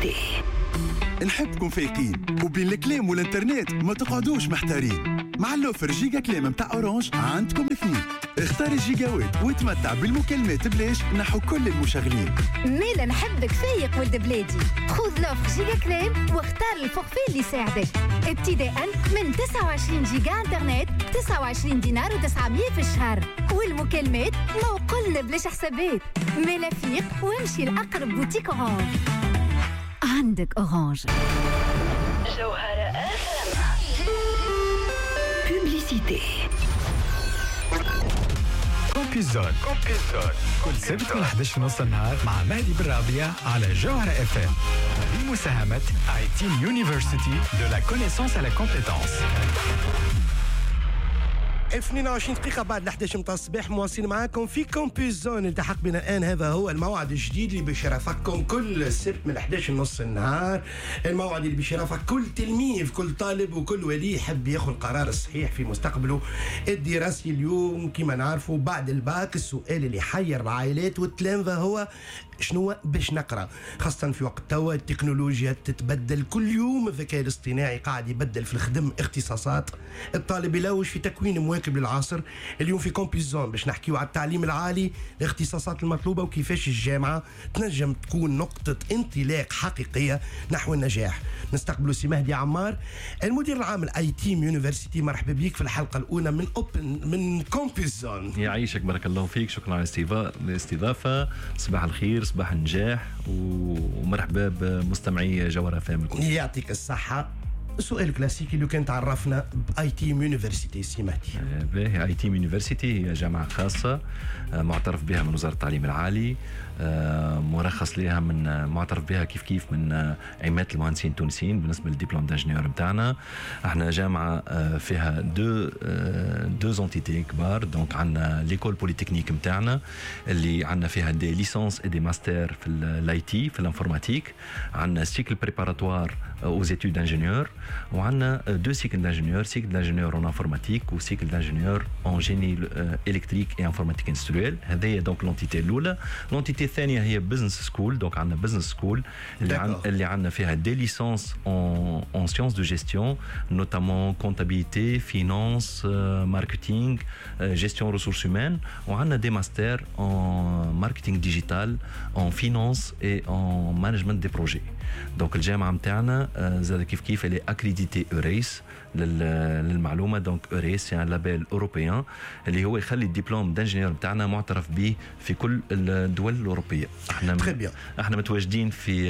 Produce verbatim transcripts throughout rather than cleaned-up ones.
بوبليسيتي. نحبكم فايقين وبين الكلام والانترنت ما تقعدوش محتارين. مع اللوفر جيجا كلام متاع اورانج عندكم اثنين. اختار الجيجاوات وتمتع بالمكالمات بلاش نحو كل المشغلين. ميلا نحبك فايق ولد بلادي. خذ لوفر جيجا كلام واختار الفورفي اللي يساعدك. ابتداء من تسعة وعشرين جيجا انترنت تسعة وعشرين دينار وتسعمية في الشهر، والمكالمات ما وقلنا بلاش حسابات. ميلا فيق وامشي لأقرب بوتيك اورانج. عندك اورانج. جوهرة أف بوبليسيتي. كومبيزون كل سبت من إحدى عشر ونص النهار مع مهدي بالرابية على جوهرة اف ام بمساهمة اي تي يونيفرسيتي دو لا كونيسونس à la compétence. اثنين وعشرين دقيقة بعد إحدى عشر متاع الصباح مواصلين معاكم في كومبيزون. التحق بنا الآن هذا هو الموعد الجديد اللي بيشرفكم كل سبت من إحدى عشر نص النهار. الموعد اللي بيشرفك كل تلميذ كل طالب وكل ولي يحب ياخذ القرار الصحيح في مستقبله الدراسي. اليوم كما نعرفوا بعد الباك السؤال اللي حير العائلات والتلامذة هو شنو باش نقرا، خاصة في وقت توا التكنولوجيا تتبدل كل يوم. الذكاء الاصطناعي قاعد يبدل في الخدم اختصاصات. الطالب يلوج في تكوين مواكب للعصر. اليوم في كومبيزون باش نحكيو على التعليم العالي، الاختصاصات المطلوبة وكيفاش الجامعة تنجم تكون نقطة انطلاق حقيقية نحو النجاح. نستقبلوا سي مهدي عمار المدير العام الاي تيم يونيفرسيتي. مرحبا بك في الحلقة الأولى من اوبن من كومبيزون. يعيشك بارك الله فيك، شكرا على الاستضافة. صباح الخير، صباح النجاح، ومرحبا بمستمعي جوهرة فام الكل. يعطيك الصحة. السؤال الكلاسيكي اللي كان تعرفنا باي تيم يونيفرسيتي سي مهدي. باهي، اي تيم يونيفرسيتي هي جامعة خاصة معترف بها من وزارة التعليم العالي، مرخص لها من معترف بها كيف كيف من عماد المهندسين التونسيين بالنسبة للدبلوم دانجينيور بتاعنا. احنا جامعة فيها دو دو زونتيتي كبار. دونك عندنا ليكول بوليتكنيك بتاعنا اللي عندنا فيها دي ليسانس اي دي ماستر في الاي تي في الانفورماتيك. عندنا سيكل بريباراتوار aux études d'ingénieur وعندنا deux cycles d'ingénieur, cycle d'ingénieur en informatique ou cycle d'ingénieur en génie électrique et informatique industrielle. هذه donc l'entité الأولى. l'entité الثانية هي business school. donc عندنا business school اللي عن اللي عندنا فيها des licences en en sciences de gestion, notamment comptabilité, finance, marketing, gestion ressources humaines. وعندنا des masters en marketing digital, en finance et en management des projets. donc الجامعة متاعنا زاد كيف كيف اللي اكريديتي اوريس للمعلومه. دونك اوريس سي ان لابيل اوروبيان اللي هو يخلي الدبلوم دانجينيور بتاعنا معترف به في كل الدول الاوروبيه. احنا م... احنا متواجدين في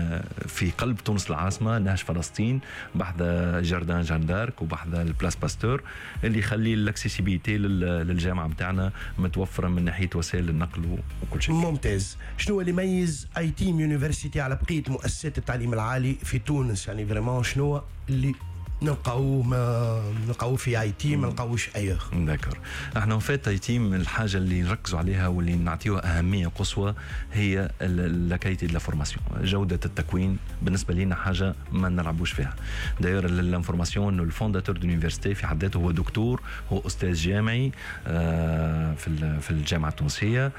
في قلب تونس العاصمه نهج فلسطين بحذا جاردان جان دارك وبحذا البلاس باستور اللي يخلي الاكسيسيبيتي للجامعه بتاعنا متوفره من ناحيه وسائل النقل وكل شيء. ممتاز. شنو اللي يميز اي تيم يونيفرسيتي على بقيه مؤسسات التعليم العالي في تونس؟ يعني فريمون شنو اللي نلقاوه ما نلقاوه في اي تي ما نلقاوش ايغ؟ داكور. احنا وفات اي تي الحاجه اللي نركزوا عليها واللي نعطيوها اهميه قصوى هي لاكاليتي دو لا فورماسيون. جوده التكوين بالنسبه لنا حاجه ما نلعبوش فيها. داير الانفورماسيون انه الفونداتور دو لونيفرسيتي في حد ذاته هو دكتور، هو استاذ جامعي في في الجامعه التونسيه،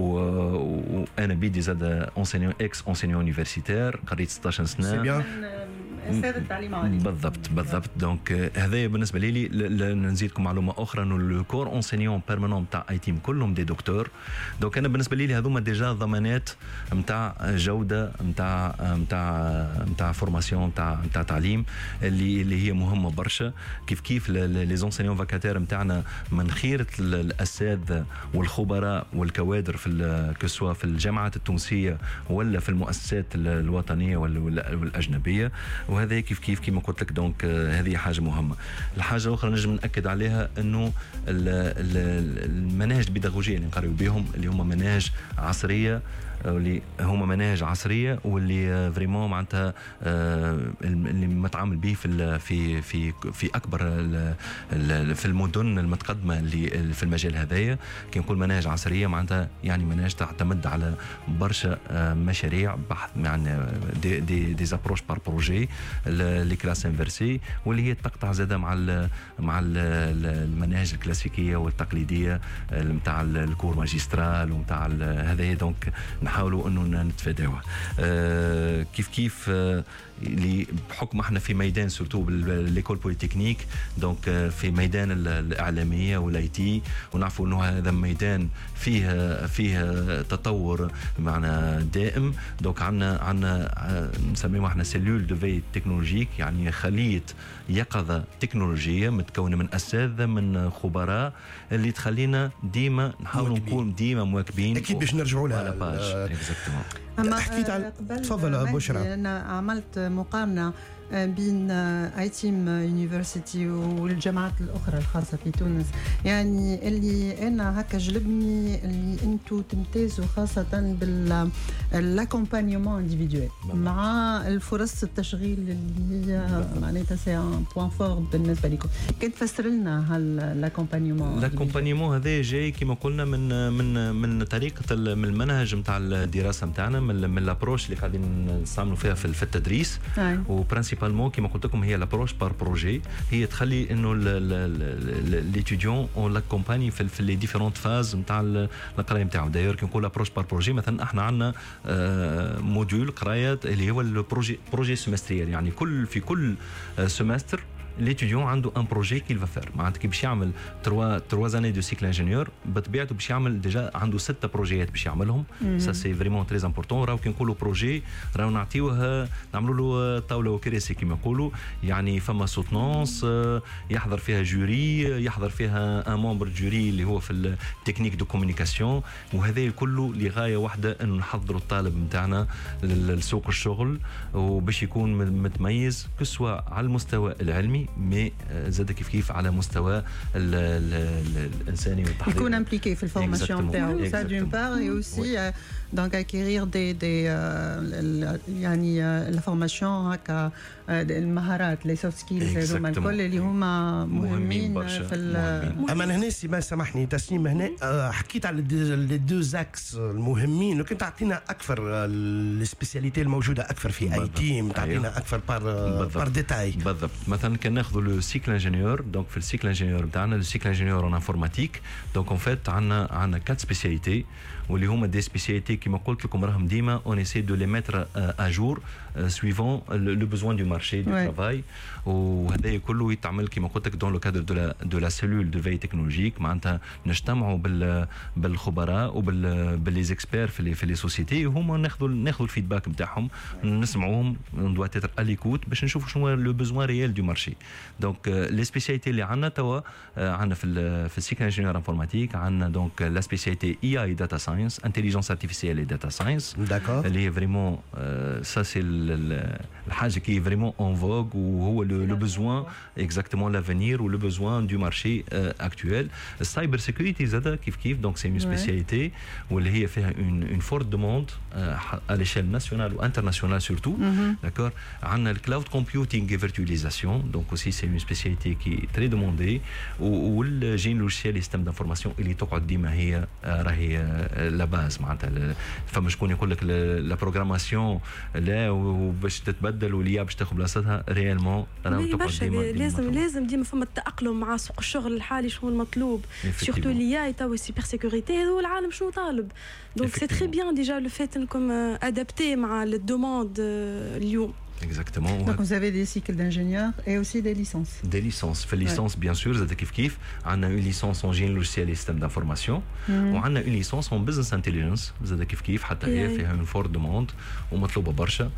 وانا بيدي زاد اونسينيون اكس اونسينيون يونيفرسيتير قريت ستة عشر سنه استاذ التعليم العالي. بالضبط بالضبط. دونك هذا بالنسبه لي. نزيدكم معلومه اخرى انه لو كور اونسينيون بيرمانون تاع اي تيم كلهم دي دكتور. دونك انا بالنسبه لي هذوما ديجا ضمانات نتاع جوده نتاع نتاع نتاع فورماسيون نتاع نتاع تعليم اللي اللي هي مهمه برشا. كيف كيف لي زونسينيون فاكاتير نتاعنا من خيره الاساتذه والخبراء والكوادر في كسوا في الجامعات التونسيه ولا في المؤسسات الوطنيه والاجنبيه. وهذا كيف كيف كما قلت لك. دونك هذه حاجه مهمه. الحاجه الاخرى نجم ناكد عليها انه المناهج البيداغوجيه اللي نقريو بهم اللي هم مناهج عصريه واللي هما مناهج عصريه واللي فريمون معناتها اللي متعامل به في في في في اكبر في المدن المتقدمه اللي في المجال هذايا. كي نقول مناهج عصريه معناتها يعني مناهج تعتمد على برشا مشاريع بحث يعني دي دي دي زابروش بار بروجي لي كلاس انفيرسي واللي هي تقطع زاده مع ال مع ال المناهج الكلاسيكيه والتقليديه نتاع الكور ماجسترال ونتاع هذايا. دونك نحاولوا انه نتفاداوها. آه كيف كيف آه اللي بحكم احنا في ميدان سورتو بالليكول بوليتكنيك، دونك في ميدان الاعلاميه والاي تي، ونعرفوا انه هذا ميدان فيه فيه تطور معنا دائم. دونك عندنا عندنا نسميوها احنا سيلول دو في تكنولوجيك، يعني خليه يقظه تكنولوجيه متكونه من اساتذه من خبراء اللي تخلينا ديما نحاول نكون ديما مواكبين. اكيد باش نرجعوا لها. أما حكيت على تفضل بشرى. أنا عملت مقارنة بين اي تيم يونيفرسيتي والجامعات الاخرى الخاصه في تونس، يعني اللي انا هكا جلبني اللي انتم تمتازوا خاصه بالاكومبانيومون انديفيدويل مع الفرص التشغيل اللي هي معناتها سي ان بوين فور بالنسبه لكم. كنت تفسر لنا هالاكومبانيومون الاكومبانيومون هذا جاي كما قلنا من من من طريقه من المنهج نتاع الدراسه نتاعنا، من من لابروش اللي قاعدين نستعملوا فيها في التدريس. وبرانسيبال كما قلت لكم هي لابروش بار بروجي، هي تخلي انه ليتيديون اون لاكومباني في لي ديفيرونت فاز نتاع القرايه نتاعو. دايور كي نقول لابروش بار بروجي، مثلا احنا عندنا موديول قرايه اللي هو البروجي بروجي سيمستريال، يعني كل في كل سيمستر l'étudiant عنده ان بروجي كيل فافير، معناتها كي باش يعمل تروا تروا زاني دو سيكل انجينيور بطبيعته باش يعمل ديجا عنده ستة بروجيات باش يعملهم. سا سي فريمون تري امبورطون. راهو كي نقولوا بروجي راهو نعطيوه نعملوا له طاوله وكراسي كما نقولوا، يعني فما سوتنونس يحضر فيها جوري، يحضر فيها ان ممبر جوري اللي هو في التكنيك دو كومونيكاسيون، وهذا كله لغايه واحده انه نحضروا الطالب نتاعنا لسوق الشغل وباش يكون متميز كسوا على المستوى العلمي مي زاد كيف كيف على مستوى ال ال الانساني والتحضير، يكون امبليكي في الفورماسيون تاعو. سا دون بار اي اوسي دونك اكيرير دي دي يعني لا فورماسيون هكا المهارات لي سوفت سكيلز هذوما الكل اللي هما مهمين في. اما هنا سي ما سامحني تسنيم، هنا حكيت على لي دو زاكس المهمين، لو كنت تعطينا اكثر السبيسياليتي الموجوده اكثر في اي تيم، تعطينا اكثر بار بار ديتاي. بالضبط. مثلا كان ناخذوا لو سيكل انجينيور، دونك في السيكل انجينيور نتاعنا لو سيكل انجينيور ان انفورماتيك، دونك اون فيت عندنا عندنا كات سبيسياليتي واللي هما دي سبيسياليتي كما قلت لكم راهم ديما اون اسي دو لي ميتر ا جور سويفون لو بوزوان دو مارشي دو ترافاي. وهذا كله يتعمل كما قلت لك دون لو كادر دو لا دو لا سيلول دو في تكنولوجيك، معناتها نجتمعوا بال بالخبراء وبال باللي زيكسبير في لي في لي سوسيتي، هما ناخذوا ناخذوا الفيدباك نتاعهم نسمعوهم دوا تيتر اليكوت باش نشوفوا شنو هو لو بوزوان ريال دو مارشي. دونك لي سبيسياليتي اللي عندنا توا عندنا في في السيكل انجينيور انفورماتيك عندنا دونك لا سبيسياليتي اي اي داتا ساينس، انتليجنس ارتيفيسيال اي داتا ساينس، اللي هي فريمون سا سي الحاجه كي فريمون اون فوغ وهو لو بوزوان اكزاكتومون لافينير ولو بوزوان دو مارشي اكتويل. السايبر سيكوريتي زادا كيف كيف دونك سي اون سبيسياليتي واللي هي فيها اون اون فورت دوموند ا ليشيل ناسيونال وانترناسيونال سورتو. داكور. عندنا الكلاود كومبيوتينغ اي فيرتواليزاسيون، دونك aussi c'est une spécialité qui est très demandée. والجين لوجيسيال سيستم دانفورماسيون اللي تقعد ديما هي راهي لا باز، معناتها فما شكون يقول لك لا بروغراماسيون لا وباش تتبدل واللي باش تاخذ بلاصتها ريالمون راهو تقعد ديما لازم لازم ديما فما التاقلم مع سوق الشغل الحالي شنو المطلوب، سورتو اللي اي تو سيبر سيكوريتي هذو العالم شنو طالب. دونك سي تري بيان ديجا لو فيت انكم ادابتي مع الدوموند اليوم. Exactement. Donc vous avez des cycles d'ingénieurs et aussi des licences. Des licences. Fait licence ouais. bien sûr, c'est kif kif. On a une licence en génie logiciel et système d'information. Mm. On a une licence en business intelligence. C'est kif kif. حتى هي فيها une forte demande ومطلوبة برشا.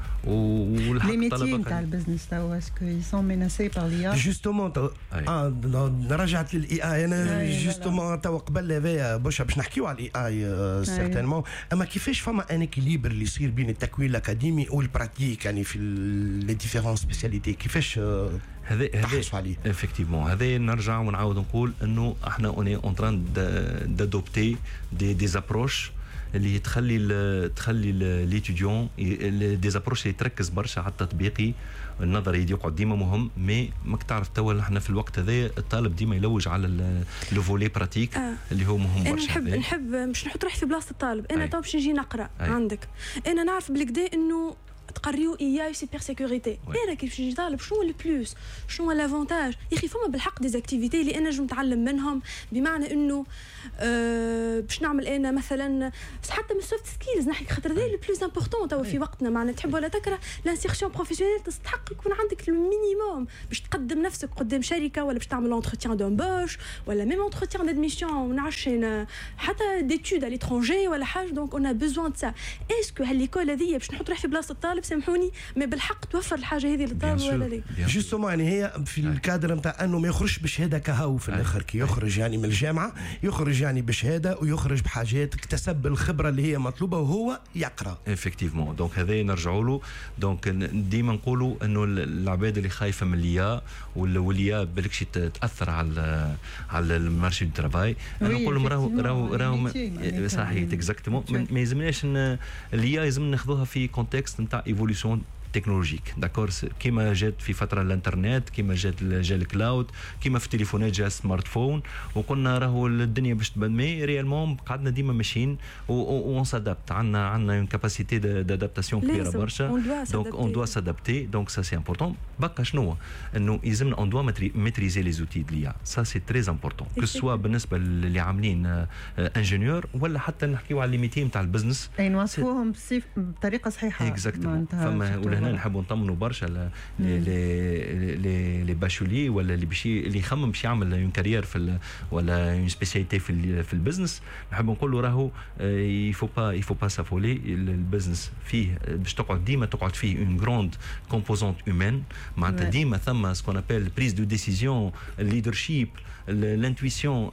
Les métiers نتاع البزنس تاعو est-ce qu'ils sont menacés par l'I A؟ Justement اه رجعت للإي آي. أنا justement توا قبل هذايا برشا باش نحكيو على الإي آي certainement. أما كيفاش فما ان équilibre اللي يصير بين التكوين الأكاديمي والبراتيك يعني في لي ديفيرون سبيسياليتي كيفاش هذا هذا افكتيفمون هذا نرجع ونعاود نقول انه احنا اوني اون تران دادوبتي دي دي ابروش اللي تخلي تخلي ليتيديون دي ابروش اللي تركز برشا على التطبيقي. النظري يقعد ديما مهم مي ماك تعرف توا احنا في الوقت هذا الطالب ديما يلوج على لو فولي براتيك آه. اللي هو مهم برشا. نحب هذي. نحب مش نحط روحي في بلاصه الطالب. انا تو باش نجي نقرا أي. عندك انا نعرف بالكدا انه تقريو اي سيبر سيكوريتي. انا كيف نجي طالب شنو البلوس شنو الافونتاج يا اخي فما بالحق دي زاكتيفيتي اللي انا نجم نتعلم منهم بمعنى انه أه باش نعمل انا مثلا حتى من السوفت سكيلز نحكي خاطر هذا لو بلوس امبورطون تو في وقتنا معنا تحب ولا تكره لانسيرسيون بروفيسيونيل تستحق يكون عندك المينيموم باش تقدم نفسك قدام شركه ولا باش تعمل انتروتيان دومبوش ولا ميم انتروتيان دادميسيون ونعرفش حتى ديتود على ليترونجي ولا حاجه. دونك اون ا بوزوان دو سا. اسكو هالليكول هذه باش نحط روحي في بلاصه الطالب سامحوني مي بالحق توفر الحاجه هذه للطالب ولا لا؟ جوستومون يعني هي في الكادر نتاع انه ما يخرجش بشهاده كهو في الاخر كي يخرج يعني من الجامعه يخرج يعني بشهاده ويخرج بحاجات اكتسب الخبره اللي هي مطلوبه وهو يقرا. افكتيفمون دونك هذا نرجعوا له. دونك ديما نقولوا انه العباد اللي خايفه من اليا والليا بالكش تاثر على على المارشي دو ترافاي انا نقول لهم راهو راهو راهو صحيح اكزاكتومون ما يلزمناش ان اليا لازم ناخذوها في كونتكست نتاع ايفوليسيون تكنولوجيك داكور كيما جات في فتره الانترنت كيما جات جا الكلاود كيما في التليفونات جا سمارت فون وقلنا راهو الدنيا باش تبان مي ريالمون قعدنا ديما ماشيين اون سادابت عندنا عندنا اون كاباسيتي دادابتاسيون كبيره برشا دونك اون دوا سادابتي دونك سا سي امبورطون. بقى شنو انه يلزمنا اون دوا ميتريزي لي زوتي دو ليا سا سي تري امبورطون كو سوا بالنسبه اللي عاملين انجينيور ولا حتى نحكيو على ليميتي نتاع البزنس اي نوصفوهم بطريقه صحيحه اكزاكتومون. فما هنا نحبوا نطمنوا برشا لي لي لي باشولي ولا اللي باش اللي يخمم باش يعمل اون كارير في ولا اون سبيسياليتي في في البزنس. نحب نقول له راهو يفو با يفو با سافولي البزنس فيه باش تقعد ديما تقعد فيه اون غروند كومبوزونت هيومان معناتها ديما ثم سكون ابل بريز دو ديسيزيون الليدرشيب الانتويسيون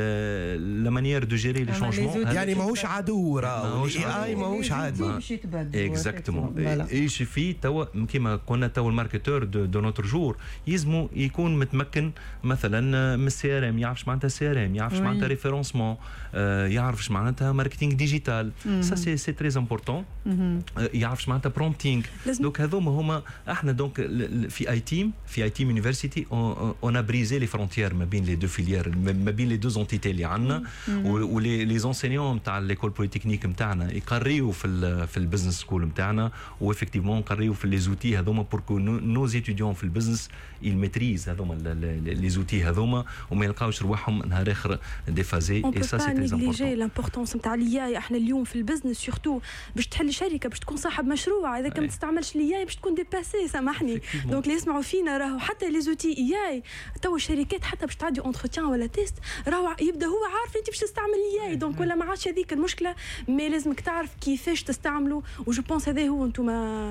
لا مانيير دو جيري لي شونجمون. يعني ماهوش عدو راهو الاي اي ماهوش عدو اكزاكتومون ايش في توا كيما كنا توا الماركتور دو, دو نوتر جور يلزمو يكون متمكن مثلا من السي ار ام يعرفش معناتها سي ار ام يعرفش معناتها ريفيرونسمون يعرفش معناتها ماركتينغ ديجيتال سا سي سي تري امبورطون يعرفش معناتها برومبتينغ. دونك هذوما هما احنا دونك في اي تيم في اي تيم يونيفرسيتي اون ا بريزي لي فرونتيير ما بين لي دو فيليير ما بين لي دو زونتيتي اللي عندنا ولي لي زونسينيون نتاع ليكول بوليتكنيك نتاعنا يقريو في في البزنس سكول نتاعنا وافكتيفمون نقريو في لي زوتي هذوما بوركو نوز ايتيديون في البزنس الميتريز هذوما لي زوتي هذوما وما يلقاوش رواحهم نهار اخر ديفازي. اي سا سي تري امبورطون لامبورطونس نتاع الاي. احنا اليوم في البزنس سورتو باش تحل شركه باش تكون صاحب مشروع اذا كنت تستعملش الاي باش تكون ديباسي سامحني. دونك اللي يسمعوا فينا راهو حتى لي زوتي اي تو الشركات حتى باش تعدي انتروتيان ولا تيست راهو يبدا هو عارف انت باش تستعمل الاي دونك ولا ما عادش هذيك المشكله مي لازمك تعرف كيفاش تستعمله. وجو بونس هذا هو انتم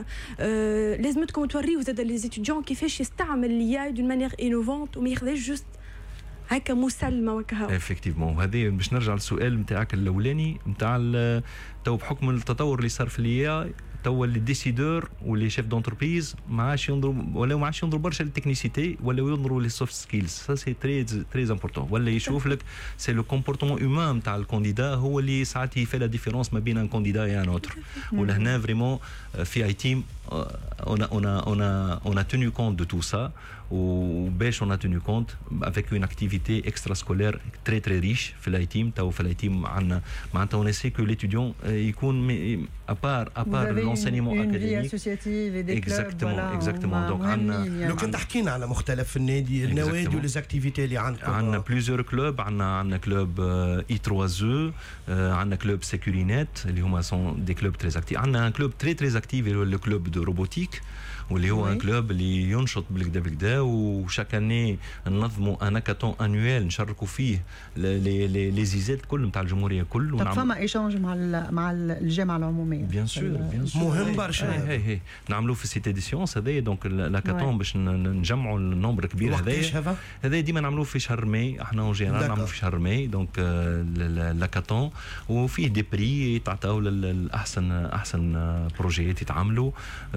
أه لازمتكم توريو زاد لي زيتيديون كيفاش يستعمل الاي دون مانيير انوفونت وما ياخذش جوست هكا مسلمه وكهو. افكتيفمون هذه باش نرجع للسؤال نتاعك الاولاني نتاع تو بحكم التطور اللي صار في الاي توا لي ديسيدور ولي شيف دونتربريز ما عادش ينظروا ولا ما عادش ينظروا برشا للتكنيسيتي ولا ينظروا لي سوفت سكيلز سا سي تري تري امبورطون ولا يشوف لك سي لو كومبورتمون هيومان نتاع الكانديدا هو اللي ساعات يفي لا ديفيرونس ما بين ان كانديدا اي ان اوتر. ولهنا فريمون في اي تيم on a on a on a on a tenu compte de tout ça وباش on a tenu compte avec une activité extrascolaire très très riche في الاي تيم. تو في الاي تيم عندنا معناتها on essaie que l'étudiant يكون à part à part l'enseignement académique exactement exactement donc عندنا لو كنت حكينا على مختلف النادي النوادي وليزاكتيفيتي اللي عندكم عندنا بليزيور كلوب عندنا عندنا كلوب اي ثلاثة او عندنا كلوب سيكورينيت اللي هما سون دي كلوب تري اكتيف. عندنا كلوب تري تري اكتيف اللي هو الكلوب دو روبوتيك واللي هو ان كلوب اللي ينشط بالكدا بالكدا وشاك اني ننظموا ان هاكاطون انويل نشاركوا فيه لي لي لي زيزات كل نتاع الجمهوريه كل. طب فما ايشانج مع مع الجامعه العموميه بيان سور بيان سور مهم برشا هي هي نعملوا في سيتي دي سيونس هذايا دونك الهاكاطون باش نجمعوا النمبر كبير هذايا هذايا ديما نعملوا في شهر ماي. احنا اون جينيرال نعملوا في شهر ماي دونك الهاكاطون وفيه دي بري تعطاو للاحسن احسن بروجيات يتعاملوا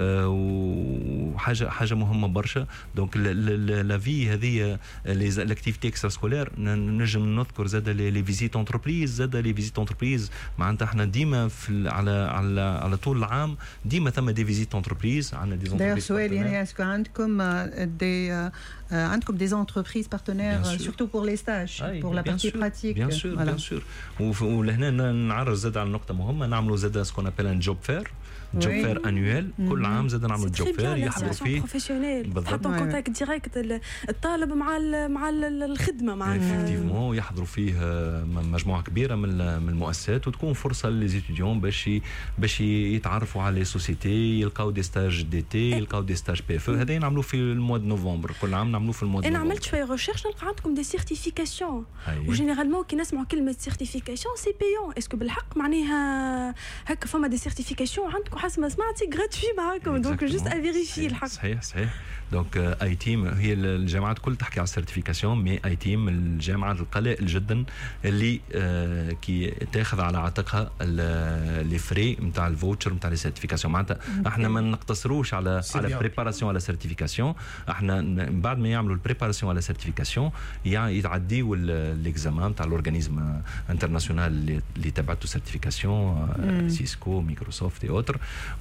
وحاجه حاجه مهمه برشا. دونك لا في هذه لاكتيفيتي اكسترا سكولير نجم نذكر زاد لي فيزيت انتربريز زاد لي فيزيت انتربريز معناتها احنا ديما في على على على طول العام ديما ثم دي فيزيت انتربريز عندنا دي انتربريز سؤال يعني اسكو عندكم دي عندكم دي انتربريز بارتنير سورتو بور لي ستاج بور لا بارتي براتيك بيان سور بيان سور ولهنا نعرض زاد على نقطه مهمه نعملوا زاد سكون ابل ان جوب فير جوب فير انويل كل عام زاد نعملوا جوب فير يحضروا فيه بروفيسيونيل تحطوا كونتاكت ديريكت الطالب مع مع الخدمه معنا افكتيفمون يحضروا فيه مجموعه كبيره من من المؤسسات وتكون فرصه للزيتيديون باش باش يتعرفوا على لي سوسيتي يلقاو دي ستاج دي تي يلقاو دي ستاج بي اف هذا نعملوه في المواد نوفمبر كل عام نعملوه في المواد انا عملت شويه ريشيرش نلقى عندكم دي سيرتيفيكاسيون وجينيرالمون كي نسمعوا كلمه سيرتيفيكاسيون سي بيون اسكو بالحق معناها هكا فما دي سيرتيفيكاسيون عندكم حسب ما سمعتي غراتوي معاكم دونك جوست افيريفي الحق صحيح صحيح دونك اي تيم هي الجامعات الكل تحكي على السيرتيفيكاسيون مي اي تيم الجامعات القلائل جدا اللي آه كي تاخذ على عاتقها لي فري نتاع الفوتشر نتاع لي سيرتيفيكاسيون معناتها احنا ما نقتصروش على على بريباراسيون على سيرتيفيكاسيون احنا بعد ما يعملوا البريباراسيون على سيرتيفيكاسيون يتعديو ليكزامان نتاع الاورغانيزم انترناسيونال اللي تبعته سيرتيفيكاسيون سيسكو مايكروسوفت اي اوتر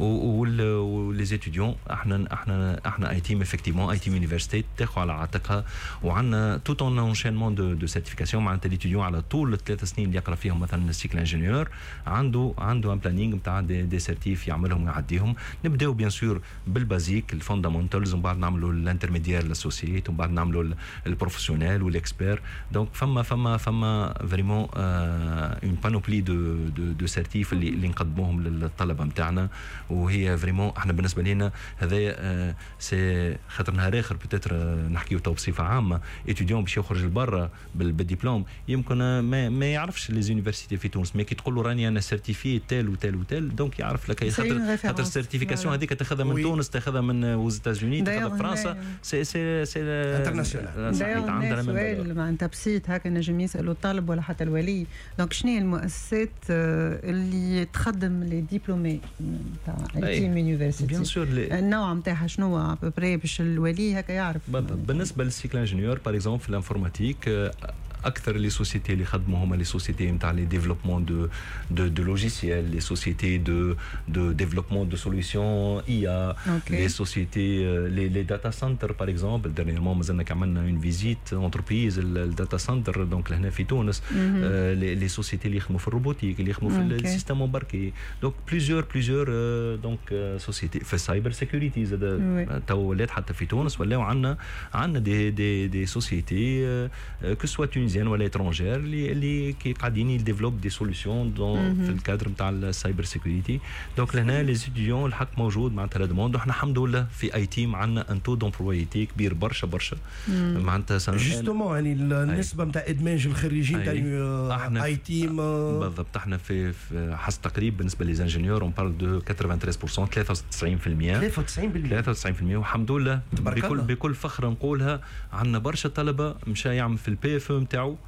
ولي زيتيديون احنا احنا احنا اي تيم افكتيفمون اي تيم يونيفرسيتي تاخذ على عاتقها وعندنا توت اون انشينمون دو دو سيرتيفيكاسيون معناتها ليتيديون على طول الثلاث سنين اللي يقرا فيهم مثلا السيكل انجينيور عنده عنده ان بلانينغ نتاع دي, دي سيرتيف يعملهم ويعديهم نبداو بيان سور بالبازيك الفوندامنتالز ومن بعد نعملوا الانترميديير لاسوسييت ومن بعد نعملوا البروفيسيونيل والاكسبير دونك فما فما فما فريمون اون بانوبلي دو دو دو سيرتيف اللي اللي نقدموهم للطلبه نتاعنا وهي فريمون احنا بالنسبه لنا هذايا سي خاطر نهار اخر بتاتر نحكيو تو بصفه عامه اتيديون باش يخرج لبرا بالدبلوم يمكن ما, ما يعرفش لي زونيفرسيتي في تونس مي كي تقول له راني انا سيرتيفي تال وتال وتال دونك يعرف لك خاطر خاطر السيرتيفيكاسيون هذيك تاخذها من تونس تاخذها من وزيتازوني تاخذها في فرنسا سي سي سي انترناسيونال عندنا سؤال معناتها بسيط هكا نجم يسالوا الطالب ولا حتى الولي دونك شنو هي المؤسسات اللي تخدم لي ديبلومي تاع اي تيم يونيفرسيتي بيان سور النوع نتاعها شنو ابري باش الولي هكا يعرف بالنسبه للسيكل انجينيور باغ اكزومبل في الانفورماتيك اكثر لي سوسيتي اللي خدموا هما لي سوسيتي نتاع لي ديفلوبمون دو دو دو لوجيسيال لي سوسيتي دو دو ديفلوبمون دو سوليوشن اي ا لي سوسيتي لي لي داتا سنتر باغ اكزومبل ديرنييرمون مازلنا عملنا اون فيزيت انتربريز الداتا سنتر دونك لهنا في تونس لي لي سوسيتي اللي يخدموا في الروبوتيك اللي يخدموا في السيستم امباركي دونك بليزيور بليزيور دونك سوسيتي في السايبر سيكوريتي زاد تو ولات حتى في تونس ولاو عندنا عندنا دي دي دي سوسيتي كو سوا تونيزيان ولا étrangère اللي اللي كي قاعدين يديفلوب دي سوليوشن في الكادر نتاع السايبر سيكوريتي دونك لهنا لي ستوديون الحق موجود معناتها لا دوموند وحنا الحمد لله في اي تيم عندنا ان تو دومبلويتي كبير برشا برشا معناتها جوستومون يعني النسبه نتاع ادماج الخريجين تاع اي تيم بالضبط احنا في حسب تقريب بالنسبه لي انجينيور اون بارل دو ثمانية وثمانين بالمئة ثلاثة وتسعين بالمئة ثلاثة وتسعين بالمئة ثلاثة وتسعين بالمئة والحمد لله بكل بكل فخر نقولها عندنا برشا طلبه مشى يعمل في البي اف نتاعو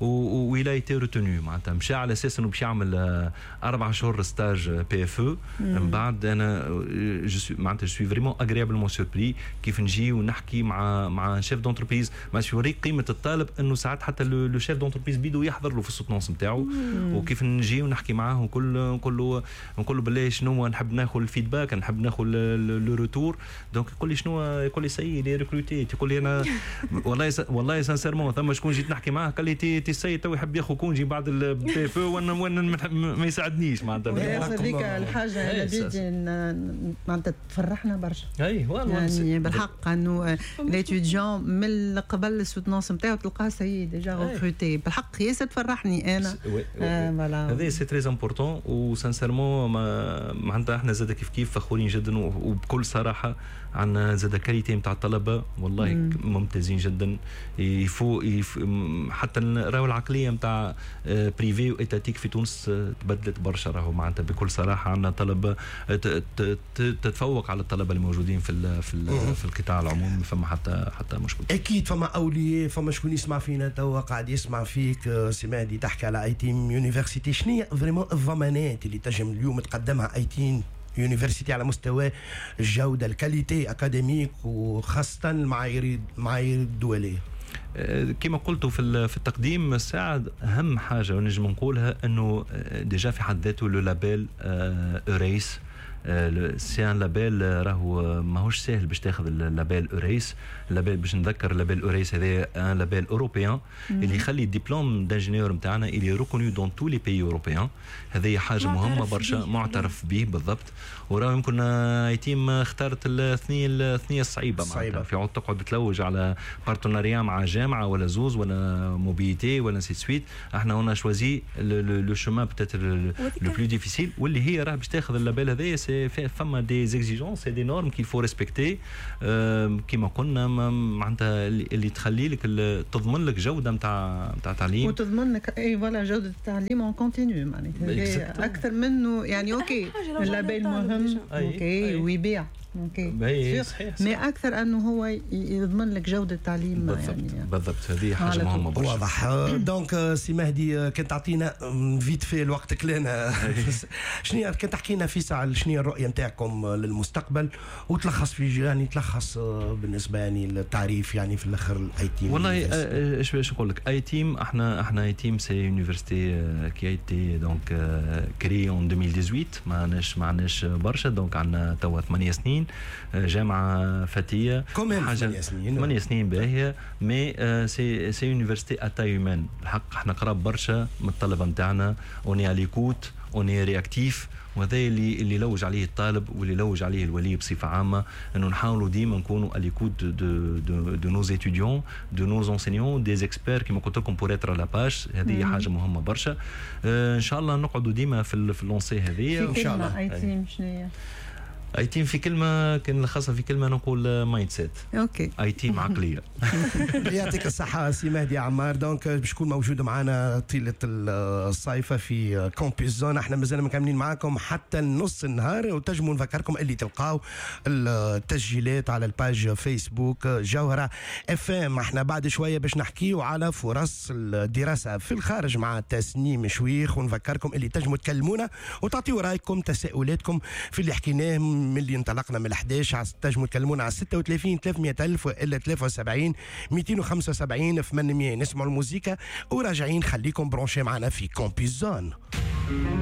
وإلا يتي روتوني معناتها مشى على اساس انه باش يعمل اربع شهور ستاج بي اف او من بعد انا جو معناتها جو سوي فريمون اغريابلمون سوربري كيف نجي ونحكي مع مع شيف دونتربريز باش يوريك قيمه الطالب انه ساعات حتى لو شيف دونتربريز بيدو يحضر له في السوتونس نتاعو وكيف نجي ونحكي معاه ونقول نقول له نقول له بالله شنو نحب ناخذ الفيدباك نحب ناخذ لو روتور دونك يقول لي شنو يقول لي سي لي ريكروتي يقول لي انا والله والله سانسيرمون ثم شكون جيت نحكي معاه قال لي تي السيد تو يحب ياخذ كونجي بعد البي اف وانا وانا ما يساعدنيش معناتها هذيك الحاجه هذه معناتها تفرحنا برشا اي والله يعني بالحق انه ليتيديون من قبل السوتونس نتاعو تلقاه سي ديجا ريكروتي بالحق ياسر تفرحني انا فوالا هذا سي تري امبورطون وسانسيرمون معناتها احنا زاد كيف كيف فخورين جدا وبكل صراحه عندنا زاد كاليتي نتاع الطلبه والله ممتازين جدا يفو حتى راهو العقليه نتاع بريفي واتاتيك في تونس تبدلت برشا راهو معناتها بكل صراحه عندنا طلبه تتفوق على الطلبه الموجودين في في في القطاع العمومي فما حتى حتى مشكل اكيد فما اولياء فما شكون يسمع فينا توا قاعد يسمع فيك سمادي تحكي على اي تيم يونيفرسيتي شنو هي فريمون الضمانات اللي تنجم اليوم تقدمها اي تيم يونيفرسيتي على مستوى الجوده الكاليتي اكاديميك وخاصه المعايير المعايير الدوليه كما قلت في في التقديم ساعد اهم حاجه ونجم نقولها انه ديجا في حد ذاته لو لابيل اوريس سي ان لابيل راهو ماهوش سهل باش تاخذ اللابيل اوريس. اللابيل باش نذكر اللابيل اوريس هذا ان لابيل اوروبيان اللي يخلي الدبلوم دانجينيور نتاعنا اللي ريكونيو دون تو لي بيي اوروبيان. هذه حاجه مهمه برشا، معترف به بالضبط. وراه يمكن ايتيم اختارت الثنيه الثنيه الصعيبه معناتها في عود تقعد تلوج على بارتناريا مع جامعه ولا زوز ولا موبيليتي ولا سي سويت. احنا هنا شوازي لو شومان بتاتر لو بلو ديفيسيل واللي هي راه باش تاخذ اللابيل هذايا. سي فما دي زيكزيجونس سي دي نورم كيل فو ريسبكتي كيما قلنا معناتها اللي تخلي لك تضمن لك جوده نتاع نتاع تعليم وتضمن لك اي فوالا جوده التعليم اون كونتينيو معناتها اكثر منه يعني اوكي اللابيل مهم اوكي ويبيع اوكي مي اكثر انه هو يضمن لك جوده التعليم بالضبط يعني بالضبط. هذه حاجه مهمه برشا. واضح. دونك سي مهدي كنت تعطينا فيت في الوقت كلنا شنو كنت تحكي لنا في ساعه شنو الرؤيه نتاعكم للمستقبل وتلخص في يعني تلخص بالنسبه يعني التعريف يعني في الاخر الاي تيم. والله ايش باش نقول لك اي تيم احنا احنا اي تيم سي يونيفرسيتي كي ايتي دونك كري اون ألفين وثمانية عشر ما عندناش ما عندناش برشا دونك عندنا توا ثمانية سنين جامعه فتيه حاجه ثمانية سنين باهيه مي سي سي يونيفرسيتي اتا هيومان الحق احنا قراب برشا من الطلبه نتاعنا اوني اليكوت اوني رياكتيف. وهذا اللي اللي لوج عليه الطالب واللي لوج عليه الولي بصفه عامه انه نحاولوا ديما نكونوا اليكوت دو دو دو نوز اتيديون دو نوز انسينيون دي اكسبير كيما قلت لكم بور اتر لا باج. هذه حاجه مهمه برشا. آه ان شاء الله نقعدوا ديما في في اللونسي هذه ان شاء الله. اي تيم شنو اي تيم في كلمه كان خاصه في كلمه نقول مايند سيت. اوكي اي تيم عقليه. يعطيك الصحه سي مهدي عمار. دونك باش تكون موجود معنا طيله الصيفه في كومبيس زون. احنا مازال مكملين معاكم حتى نص النهار وتنجموا نذكركم اللي تلقاو التسجيلات على الباج فيسبوك جوهره اف ام. احنا بعد شويه باش نحكيو على فرص الدراسه في الخارج مع تسنيم شويخ ونذكركم اللي تنجموا تكلمونا وتعطيوا رايكم تساؤلاتكم في اللي حكيناه من اللي انطلقنا من الحداش. تنجموا تكلمونا على ستة وثلاثين ثلاثمية ألف والا ثلاثة وسبعين مئتين وخمسة وسبعين ثمانمية. نسمعوا الموسيقى وراجعين. خليكم برونشي معنا في كومبيس زون.